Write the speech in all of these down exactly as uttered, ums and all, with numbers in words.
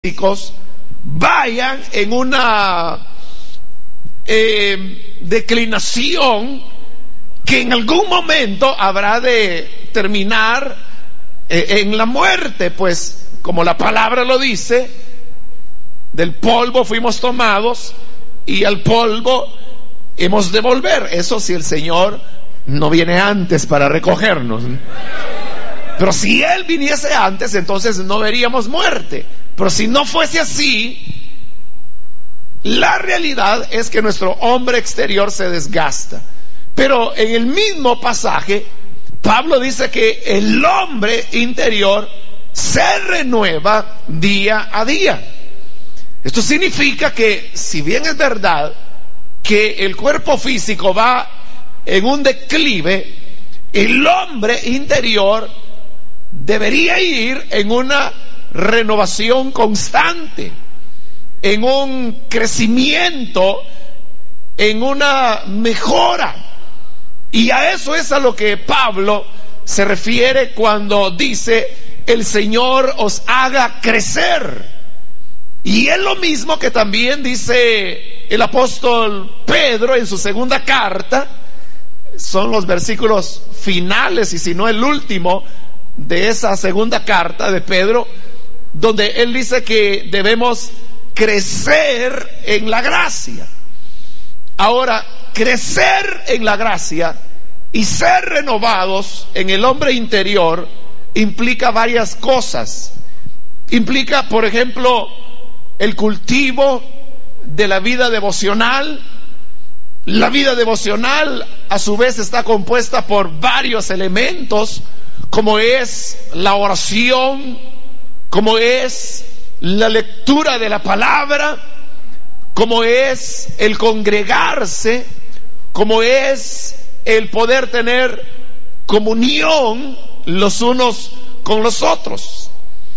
físicos vayan en una eh, declinación que en algún momento habrá de terminar eh, en la muerte, pues como la palabra lo dice, del polvo fuimos tomados y al polvo hemos de volver. Eso si el Señor no viene antes para recogernos. Pero si Él viniese antes, entonces no veríamos muerte. Pero si no fuese así, la realidad es que nuestro hombre exterior se desgasta. Pero en el mismo pasaje, Pablo dice que el hombre interior se renueva día a día. Esto significa que, si bien es verdad que el cuerpo físico va en un declive, el hombre interior debería ir en una renovación constante, en un crecimiento, en una mejora. Y a eso es a lo que Pablo se refiere cuando dice: el Señor os haga crecer. Y es lo mismo que también dice el apóstol Pedro en su segunda carta. Son los versículos finales, y si no el último, de esa segunda carta de Pedro, donde él dice que debemos crecer en la gracia. Ahora, crecer en la gracia y ser renovados en el hombre interior implica varias cosas. Implica, por ejemplo, el cultivo de la vida devocional. La vida devocional a su vez está compuesta por varios elementos, como es la oración, como es la lectura de la palabra, como es el congregarse, como es el poder tener comunión los unos con los otros.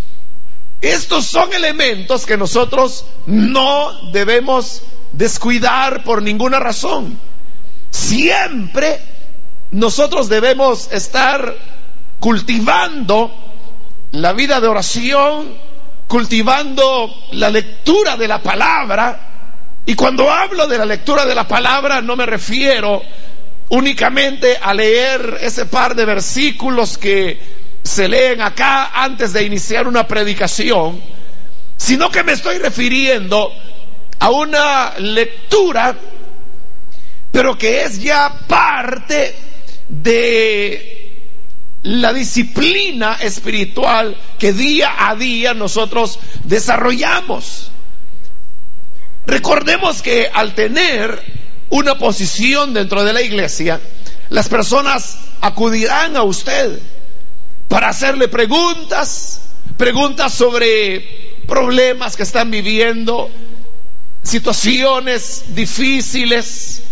Estos son elementos que nosotros no debemos descuidar por ninguna razón. Siempre nosotros debemos estar cultivando la vida de oración, cultivando la lectura de la palabra. Y cuando hablo de la lectura de la palabra, no me refiero únicamente a leer ese par de versículos que se leen acá antes de iniciar una predicación, sino que me estoy refiriendo a una lectura, pero que es ya parte de la disciplina espiritual que día a día nosotros desarrollamos. Recordemos que al tener una posición dentro de la iglesia, las personas acudirán a usted para hacerle preguntas, preguntas sobre problemas que están viviendo, situaciones difíciles,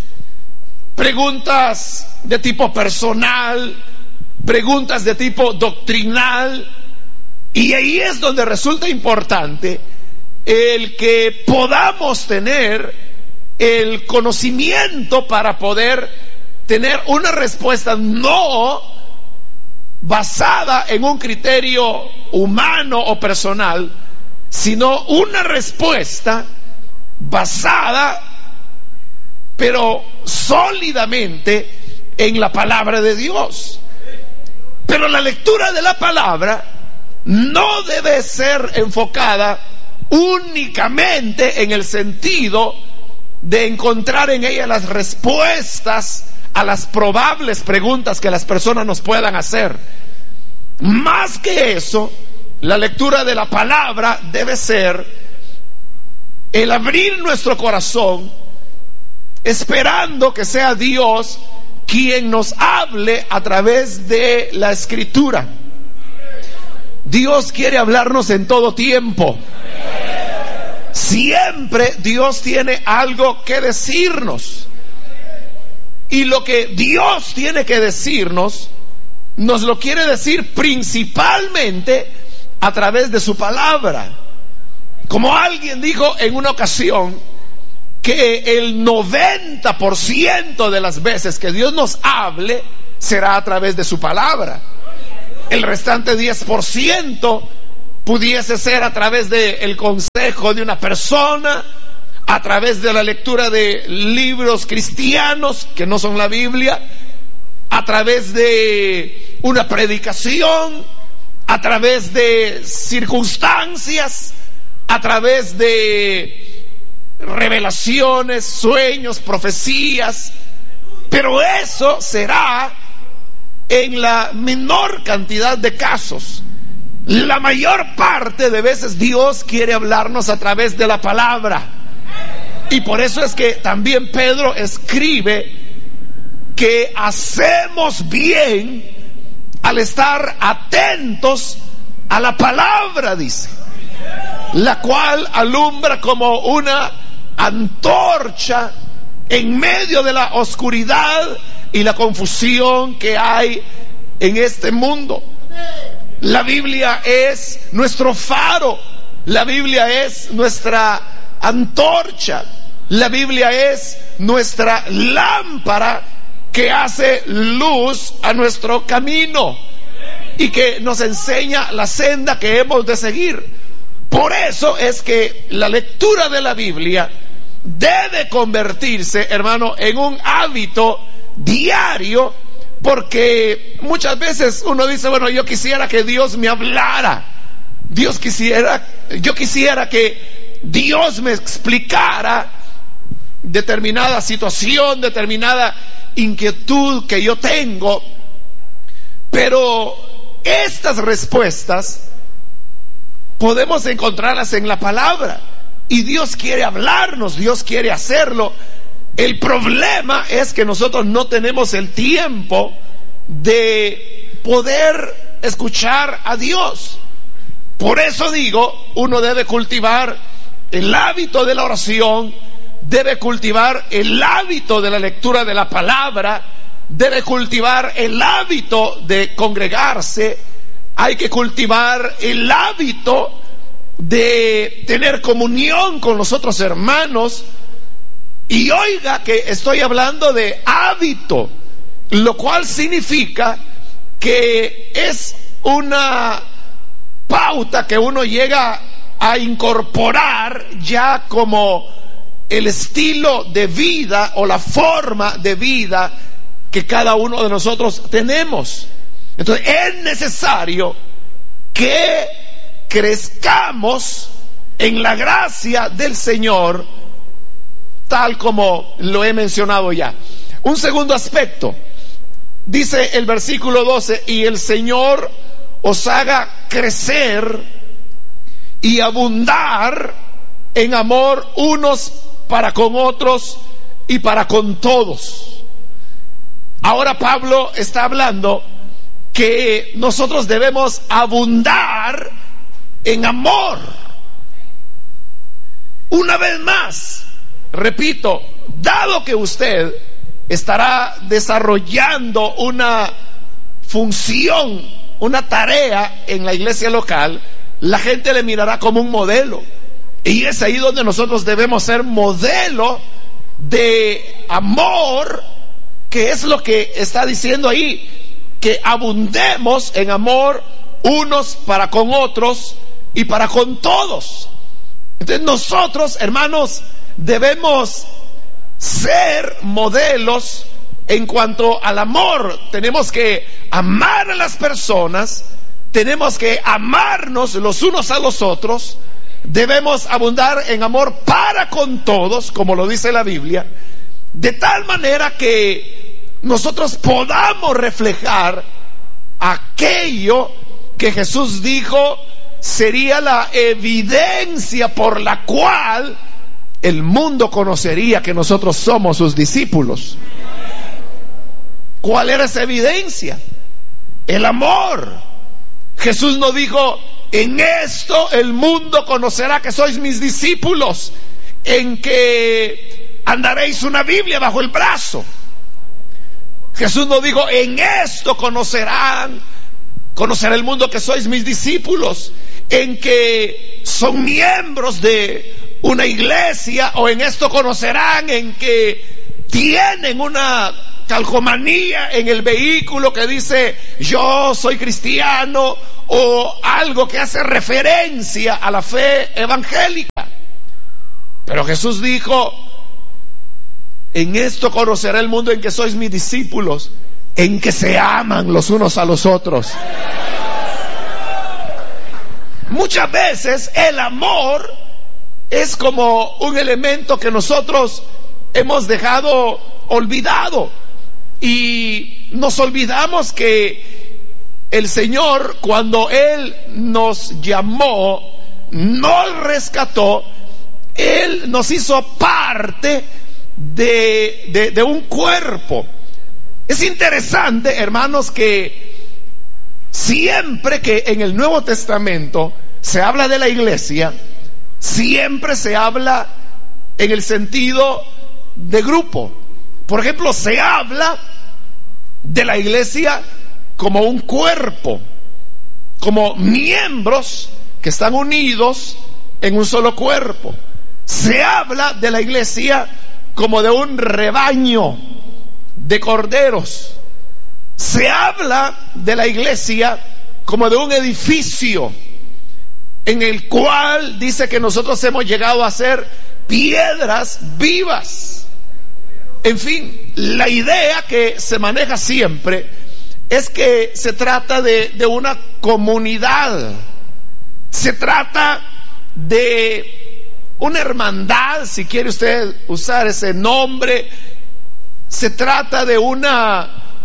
preguntas de tipo personal, preguntas de tipo doctrinal. Y ahí es donde resulta importante el que podamos tener el conocimiento para poder tener una respuesta no basada en un criterio humano o personal, sino una respuesta basada, pero sólidamente, en la palabra de Dios. Pero la lectura de la palabra no debe ser enfocada únicamente en el sentido de encontrar en ella las respuestas a las probables preguntas que las personas nos puedan hacer. Más que eso, la lectura de la palabra debe ser el abrir nuestro corazón, esperando que sea Dios quien nos hable a través de la Escritura. Dios quiere hablarnos en todo tiempo. Siempre Dios tiene algo que decirnos. Y lo que Dios tiene que decirnos, nos lo quiere decir principalmente a través de su palabra. Como alguien dijo en una ocasión, que el noventa por ciento de las veces que Dios nos hable será a través de su palabra. El restante diez por ciento pudiese ser a través del consejo de una persona, a través de la lectura de libros cristianos que no son la Biblia, a través de una predicación, a través de circunstancias, a través de revelaciones, sueños, profecías, pero eso será en la menor cantidad de casos. La mayor parte de veces Dios quiere hablarnos a través de la palabra, y por eso es que también Pedro escribe que hacemos bien al estar atentos a la palabra, dice, la cual alumbra como una antorcha en medio de la oscuridad y la confusión que hay en este mundo. La Biblia es nuestro faro, la Biblia es nuestra antorcha, la Biblia es nuestra lámpara que hace luz a nuestro camino y que nos enseña la senda que hemos de seguir. Por eso es que la lectura de la Biblia debe convertirse, hermano, en un hábito diario, porque muchas veces uno dice, bueno, yo quisiera que Dios me hablara, Dios quisiera, yo quisiera que Dios me explicara determinada situación, determinada inquietud que yo tengo, pero estas respuestas podemos encontrarlas en la palabra, y Dios quiere hablarnos, Dios quiere hacerlo. El problema es que nosotros no tenemos el tiempo de poder escuchar a Dios. Por eso digo, uno debe cultivar el hábito de la oración, debe cultivar el hábito de la lectura de la palabra, debe cultivar el hábito de congregarse, hay que cultivar el hábito de tener comunión con los otros hermanos. Y oiga que estoy hablando de hábito, lo cual significa que es una pauta que uno llega a incorporar ya como el estilo de vida o la forma de vida que cada uno de nosotros tenemos. Entonces es necesario que crezcamos en la gracia del Señor, tal como lo he mencionado ya. Un segundo aspecto, dice el versículo doce, y el Señor os haga crecer y abundar en amor unos para con otros y para con todos. Ahora Pablo está hablando que nosotros debemos abundar en amor. Una vez más, repito, dado que usted estará desarrollando una función, una tarea en la iglesia local, la gente le mirará como un modelo, y es ahí donde nosotros debemos ser modelo de amor, que es lo que está diciendo ahí, que abundemos en amor unos para con otros y para con todos. Entonces nosotros, hermanos, debemos ser modelos en cuanto al amor. Tenemos que amar a las personas, tenemos que amarnos los unos a los otros, debemos abundar en amor para con todos, como lo dice la Biblia, de tal manera que nosotros podamos reflejar aquello que Jesús dijo sería la evidencia por la cual el mundo conocería que nosotros somos sus discípulos. ¿Cuál era esa evidencia? El amor. Jesús no dijo, en esto el mundo conocerá que sois mis discípulos, en que andaréis una Biblia bajo el brazo. Jesús no dijo, en esto conocerán, conocerá el mundo que sois mis discípulos, en que son miembros de una iglesia, o en esto conocerán en que tienen una calcomanía en el vehículo que dice yo soy cristiano, o algo que hace referencia a la fe evangélica. Pero Jesús dijo: en esto conocerá el mundo en que sois mis discípulos, en que se aman los unos a los otros. Muchas veces el amor es como un elemento que nosotros hemos dejado olvidado, y nos olvidamos que el Señor, cuando Él nos llamó, nos rescató, Él nos hizo parte de, de, de un cuerpo. Es interesante, hermanos, que siempre que en el Nuevo Testamento se habla de la iglesia, siempre se habla en el sentido de grupo. Por ejemplo, se habla de la iglesia como un cuerpo, como miembros que están unidos en un solo cuerpo. Se habla de la iglesia como de un rebaño de corderos. Se habla de la iglesia como de un edificio en el cual dice que nosotros hemos llegado a ser piedras vivas. En fin, la idea que se maneja siempre es que se trata de, de una comunidad, se trata de una hermandad, si quiere usted usar ese nombre, se trata de una,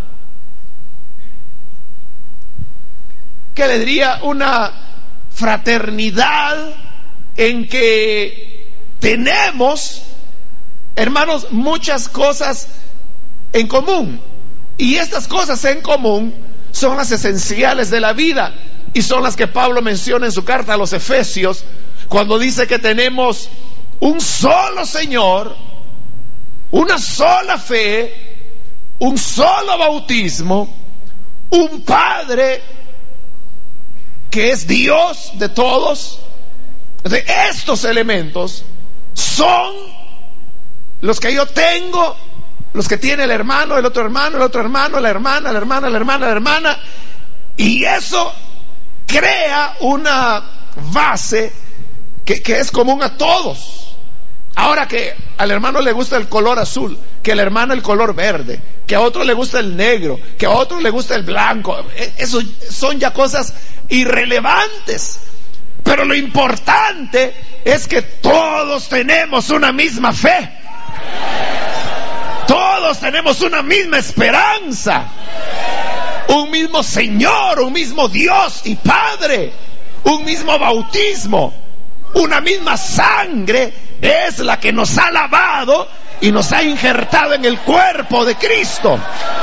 ¿qué le diría? Una fraternidad en que tenemos, hermanos, muchas cosas en común. Y estas cosas en común son las esenciales de la vida, y son las que Pablo menciona en su carta a los Efesios, cuando dice que tenemos un solo Señor, una sola fe, un solo bautismo, un Padre que es Dios de todos. De estos elementos son los que yo tengo, los que tiene el hermano, el otro hermano, el otro hermano, la hermana, la hermana, la hermana, la hermana, y eso crea una base que, que es común a todos. Ahora, que al hermano le gusta el color azul, que a la hermana el color verde, que a otro le gusta el negro, que a otro le gusta el blanco, eso son ya cosas irrelevantes. Pero lo importante es que todos tenemos una misma fe, todos tenemos una misma esperanza, un mismo Señor, un mismo Dios y Padre, un mismo bautismo, una misma sangre es la que nos ha lavado y nos ha injertado en el cuerpo de Cristo.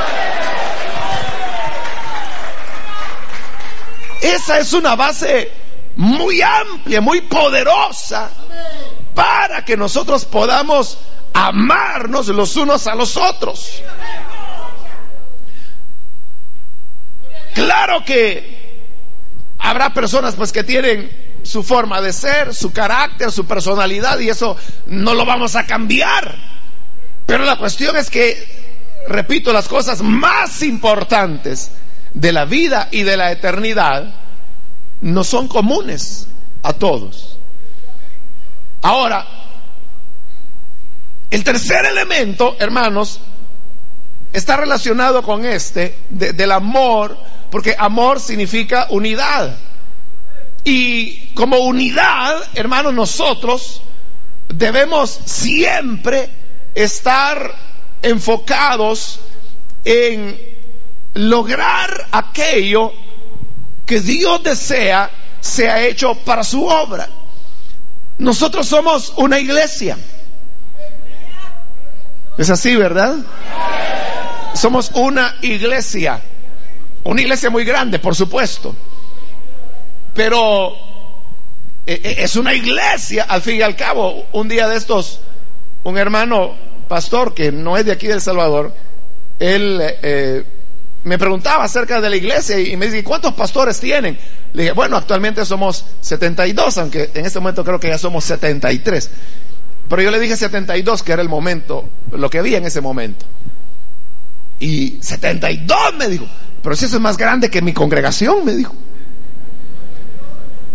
Esa es una base muy amplia, muy poderosa, para que nosotros podamos amarnos los unos a los otros. Claro que habrá personas pues que tienen su forma de ser, su carácter, su personalidad, y eso no lo vamos a cambiar. Pero la cuestión es que, repito, las cosas más importantes de la vida y de la eternidad no son comunes a todos. Ahora, el tercer elemento, hermanos, está relacionado con este de, del amor, porque amor significa unidad. Y como unidad, hermanos, nosotros debemos siempre estar enfocados en lograr aquello que Dios desea sea hecho para su obra. Nosotros somos una iglesia. Es así, ¿verdad? Somos una iglesia. Una iglesia muy grande, por supuesto. Pero es una iglesia, al fin y al cabo. Un día de estos, un hermano pastor que no es de aquí de El Salvador, él eh, me preguntaba acerca de la iglesia y me dice: ¿cuántos pastores tienen? Le dije: bueno, actualmente somos setenta y dos, aunque en este momento creo que ya somos setenta y tres. Pero yo le dije setenta y dos, que era el momento, lo que había en ese momento. Y setenta y dos me dijo: pero si eso es más grande que mi congregación, me dijo.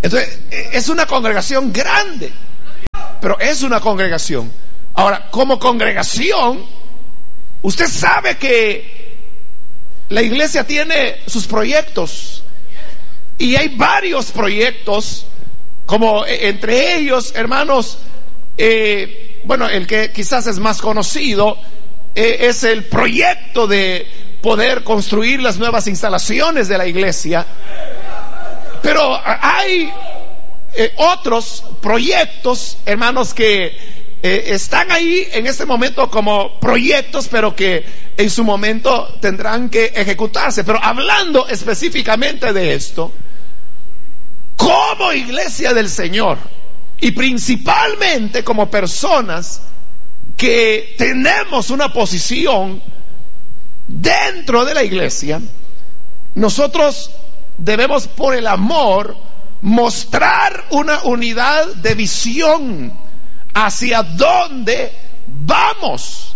Entonces, es una congregación grande, pero es una congregación. Ahora, como congregación, usted sabe que la iglesia tiene sus proyectos, y hay varios proyectos, como entre ellos, hermanos, eh, bueno, el que quizás es más conocido, eh, es el proyecto de poder construir las nuevas instalaciones de la iglesia. Pero hay eh, otros proyectos, hermanos, que Eh, están ahí en este momento como proyectos, pero que en su momento tendrán que ejecutarse. Pero hablando específicamente de esto, como iglesia del Señor, y principalmente como personas que tenemos una posición dentro de la iglesia, nosotros debemos, por el amor, mostrar una unidad de visión hacia dónde vamos.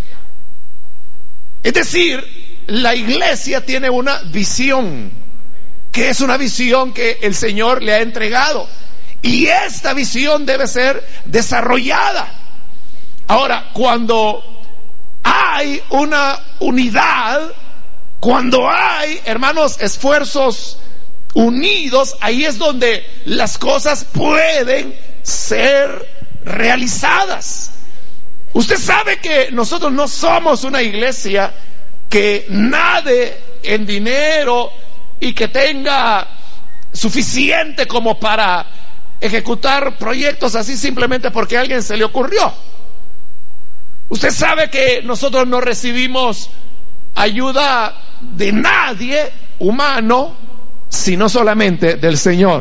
Es decir, la iglesia tiene una visión, que es una visión que el Señor le ha entregado, y esta visión debe ser desarrollada. Ahora, cuando hay una unidad, cuando hay, hermanos, esfuerzos unidos, ahí es donde las cosas pueden ser realizadas. Usted sabe que nosotros no somos una iglesia que nade en dinero y que tenga suficiente como para ejecutar proyectos así simplemente porque a alguien se le ocurrió. Usted sabe que nosotros no recibimos ayuda de nadie humano, sino solamente del Señor.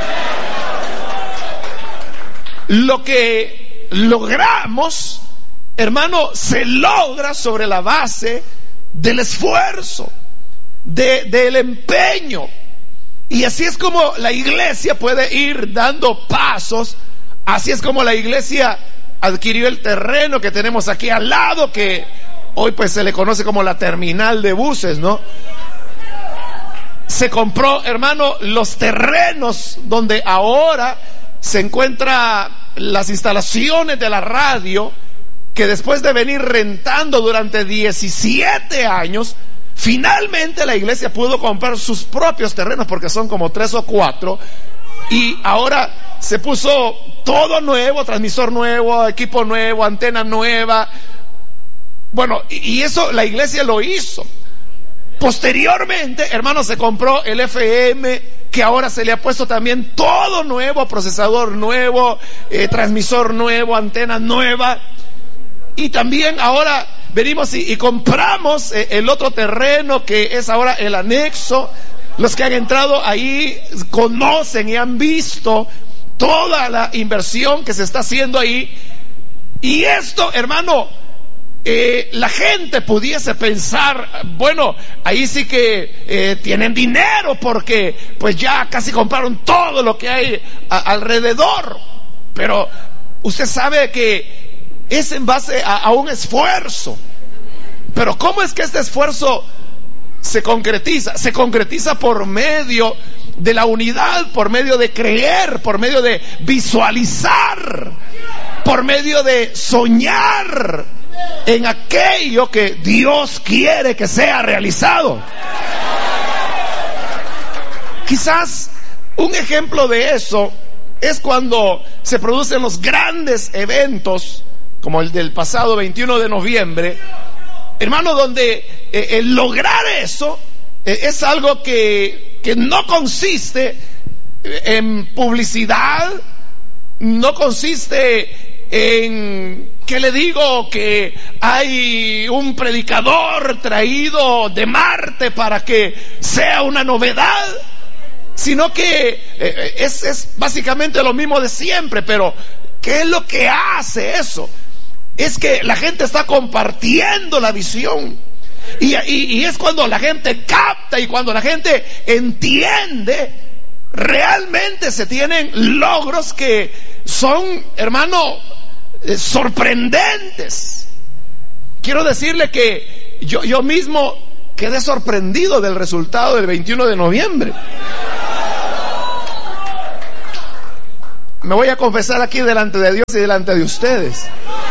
Lo que logramos, hermano, se logra sobre la base del esfuerzo, de, del empeño. Y así es como la iglesia puede ir dando pasos. Así es como la iglesia adquirió el terreno que tenemos aquí al lado, que hoy pues se le conoce como la terminal de buses, ¿no? Se compró, hermano, los terrenos donde ahora se encuentran las instalaciones de la radio, que después de venir rentando durante diecisiete años, finalmente la iglesia pudo comprar sus propios terrenos, porque son como tres o cuatro, y ahora se puso todo nuevo, transmisor nuevo, equipo nuevo, antena nueva. Bueno, y eso la iglesia lo hizo. Posteriormente, hermanos, se compró el F M, que ahora se le ha puesto también todo nuevo, procesador nuevo, eh, transmisor nuevo, antena nueva. Y también ahora venimos y, y compramos eh, el otro terreno, que es ahora el anexo. Los que han entrado ahí conocen y han visto toda la inversión que se está haciendo ahí. Y esto, hermano, Eh, la gente pudiese pensar, bueno, ahí sí que eh, tienen dinero, porque pues ya casi compraron todo lo que hay a, alrededor. Pero usted sabe que es en base a, a un esfuerzo. Pero ¿cómo es que este esfuerzo se concretiza? Se concretiza por medio de la unidad, por medio de creer, por medio de visualizar, por medio de soñar en aquello que Dios quiere que sea realizado. Quizás un ejemplo de eso es cuando se producen los grandes eventos, como el del pasado veintiuno de noviembre, hermano, donde eh, el lograr eso eh, es algo que, que no consiste en publicidad, no consiste en, ¿qué le digo?, que hay un predicador traído de Marte para que sea una novedad, sino que eh, es, es básicamente lo mismo de siempre. Pero ¿qué es lo que hace eso? Es que la gente está compartiendo la visión, y, y, y es cuando la gente capta y cuando la gente entiende, realmente se tienen logros que son, hermano, eh, sorprendentes. Quiero decirle que yo, yo mismo quedé sorprendido del resultado del veintiuno de noviembre. Me voy a confesar aquí delante de Dios y delante de ustedes.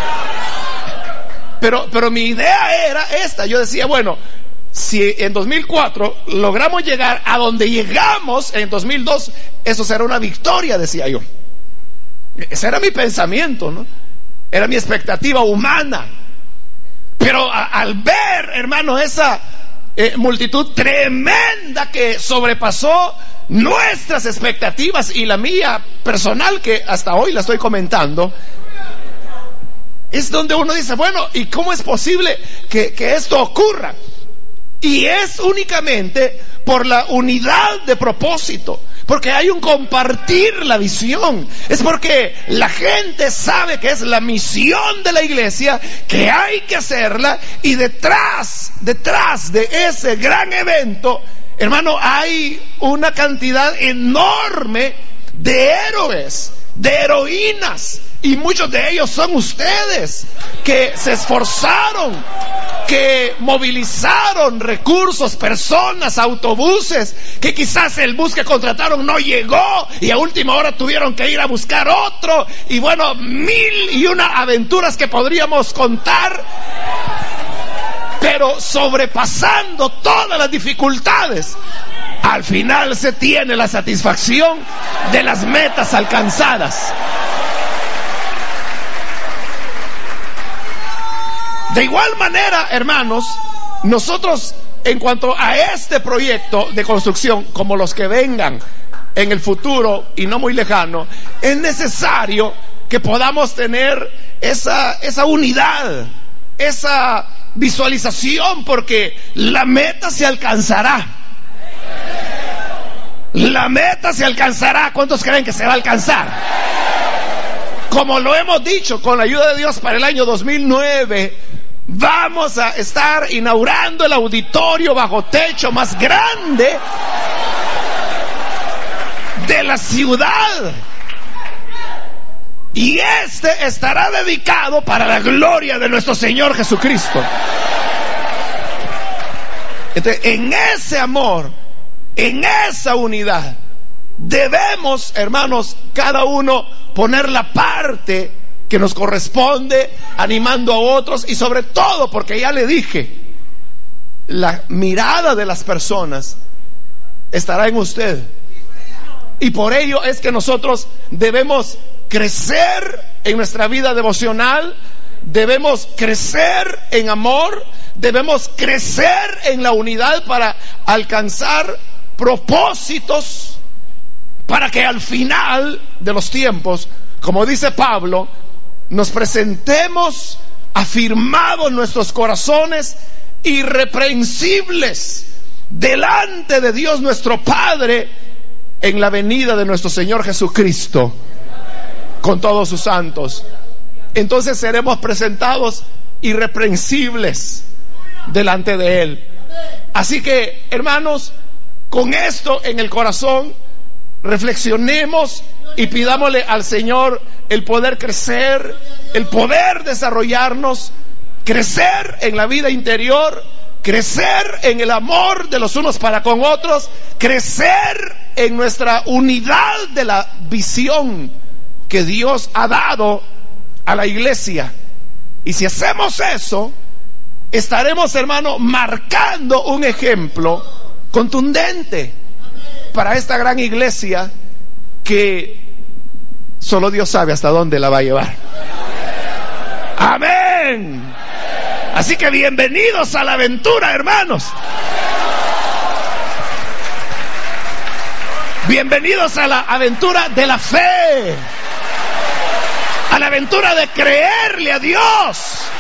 Pero, pero mi idea era esta. Yo decía, bueno, si en dos mil cuatro logramos llegar a donde llegamos en dos mil dos, eso será una victoria, decía yo. Ese era mi pensamiento, ¿no? Era mi expectativa humana. Pero a, al ver, hermano, esa eh, multitud tremenda que sobrepasó nuestras expectativas y la mía personal, que hasta hoy la estoy comentando, es donde uno dice, bueno, ¿y cómo es posible que, que esto ocurra? Y es únicamente por la unidad de propósito, porque hay un compartir la visión. Es porque la gente sabe que es la misión de la iglesia, que hay que hacerla, y detrás, detrás de ese gran evento, hermano, hay una cantidad enorme de héroes, de heroínas, y muchos de ellos son ustedes, que se esforzaron, que movilizaron recursos, personas, autobuses, que quizás el bus que contrataron no llegó y a última hora tuvieron que ir a buscar otro, y bueno, mil y una aventuras que podríamos contar. Pero sobrepasando todas las dificultades, al final se tiene la satisfacción de las metas alcanzadas. De igual manera, hermanos, nosotros, en cuanto a este proyecto de construcción, como los que vengan en el futuro y no muy lejano, es necesario que podamos tener esa, esa unidad, esa visualización, porque la meta se alcanzará. La meta se alcanzará. ¿Cuántos creen que se va a alcanzar? Como lo hemos dicho, con la ayuda de Dios, para el año dos mil nueve vamos a estar inaugurando el auditorio bajo techo más grande de la ciudad. Y este estará dedicado para la gloria de nuestro Señor Jesucristo. Entonces, en ese amor, en esa unidad, debemos, hermanos, cada uno poner la parte que nos corresponde, animando a otros, y sobre todo, porque ya le dije, la mirada de las personas estará en usted. Y por ello es que nosotros debemos crecer en nuestra vida devocional, debemos crecer en amor, debemos crecer en la unidad para alcanzar propósitos, para que al final de los tiempos, como dice Pablo, nos presentemos afirmados nuestros corazones, irreprensibles delante de Dios nuestro Padre, en la venida de nuestro Señor Jesucristo con todos sus santos. Entonces seremos presentados irreprensibles delante de Él. Así que, hermanos, con esto en el corazón, reflexionemos y pidámosle al Señor el poder crecer, el poder desarrollarnos, crecer en la vida interior, crecer en el amor de los unos para con otros, crecer en nuestra unidad de la visión que Dios ha dado a la iglesia. Y si hacemos eso, estaremos, hermano, marcando un ejemplo contundente para esta gran iglesia que solo Dios sabe hasta dónde la va a llevar. Amén. Así que bienvenidos a la aventura, hermanos. Bienvenidos a la aventura de la fe, a la aventura de creerle a Dios,